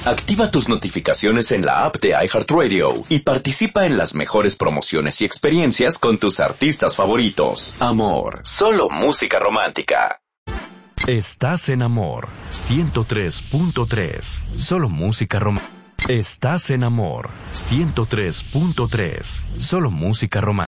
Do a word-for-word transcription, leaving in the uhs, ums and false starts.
Activa tus notificaciones en la app de iHeartRadio y participa en las mejores promociones y experiencias con tus artistas favoritos. Amor, solo música romántica. Estás en Amor ciento tres punto tres. Solo música romántica. Estás en Amor ciento tres punto tres. Solo música romántica.